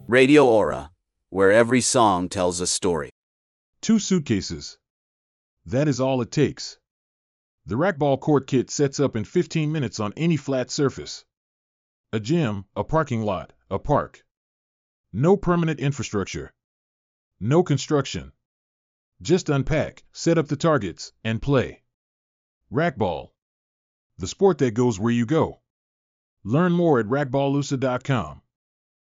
Radio Aura, where every song tells a story. 2 suitcases. That is all it takes. The racquetball court kit sets up in 15 minutes on any flat surface. A gym, a parking lot, a park. No permanent infrastructure. No construction. Just unpack, set up the targets, and play. Racquetball. The sport that goes where you go. Learn more at racquetballusa.com.